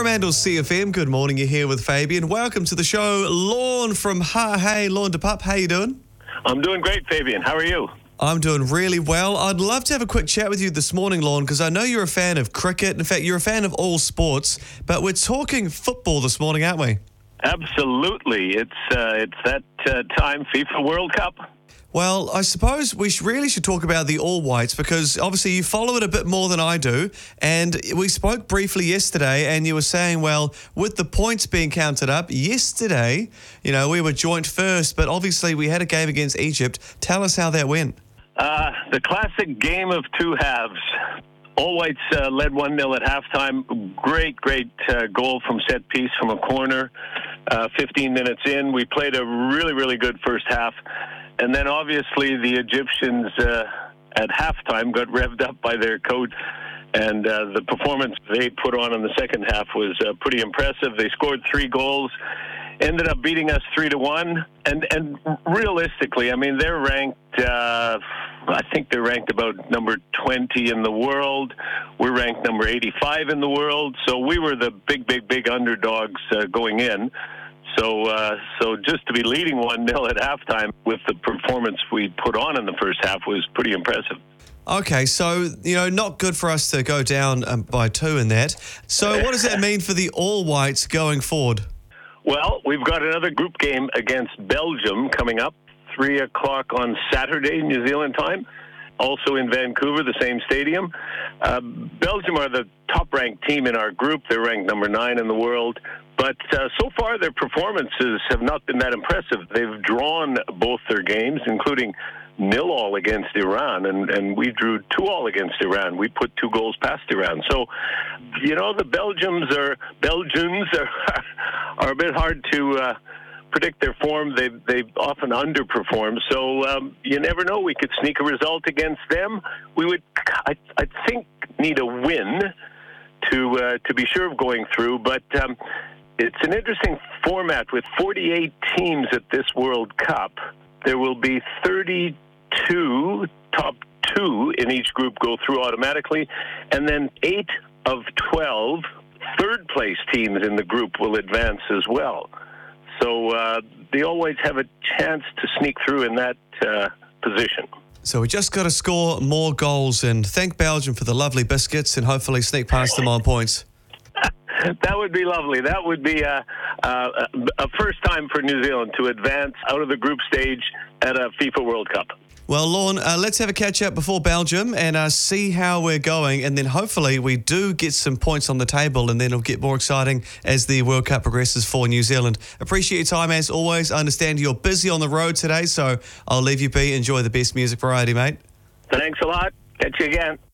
Coromandel CFM, good morning, you're here with Fabian. Welcome to the show, Lorne from Hey, Lorne de Pup, how you doing? I'm doing great, Fabian. How are you? I'm doing really well. I'd love to have a quick chat with you this morning, Lorne, because I know you're a fan of cricket. In fact, you're a fan of all sports, but we're talking football this morning, aren't we? Absolutely. It's that time, FIFA World Cup. Well, I suppose we really should talk about the All Whites because obviously you follow it a bit more than I do. And we spoke briefly yesterday and you were saying, well, with the points being counted up, yesterday, we were joint first, but obviously we had a game against Egypt. Tell us how that went. The classic game of two halves. All Whites led 1-0 at halftime. Great goal from set piece from a corner. 15 minutes in, we played a really, really good first half. And then obviously the Egyptians at halftime got revved up by their coach. And the performance they put on in the second half was pretty impressive. They scored 3 goals, ended up beating us 3-1. And realistically, I mean, they're ranked, I think they're ranked about number 20 in the world. We're ranked number 85 in the world. So we were the big underdogs going in. So just to be leading 1-0 at halftime with the performance we put on in the first half was pretty impressive. Okay, so, not good for us to go down by 2 in that. So what does that mean for the All Whites going forward? Well, we've got another group game against Belgium coming up, 3 o'clock on Saturday, New Zealand time, also in Vancouver, the same stadium. Belgium are the top-ranked team in our group. They're ranked number 9 in the world. But so far, their performances have not been that impressive. They've drawn both their games, including 0-0 against Iran, and we drew 2-2 against Iran. We put 2 goals past Iran. So, the Belgians are a bit hard to predict their form. They often underperform. So you never know. We could sneak a result against them. We would, I think, need a win to be sure of going through. But it's an interesting format with 48 teams at this World Cup. There will be 32 top 2 in each group go through automatically, and then 8 of 12 third-place teams in the group will advance as well. So they always have a chance to sneak through in that position. So we just got to score more goals and thank Belgium for the lovely biscuits and hopefully sneak past them on points. That would be lovely. That would be a first time for New Zealand to advance out of the group stage at a FIFA World Cup. Well, Lorne, let's have a catch-up before Belgium and see how we're going. And then hopefully we do get some points on the table and then it'll get more exciting as the World Cup progresses for New Zealand. Appreciate your time as always. I understand you're busy on the road today, so I'll leave you be. Enjoy the best music variety, mate. Thanks a lot. Catch you again.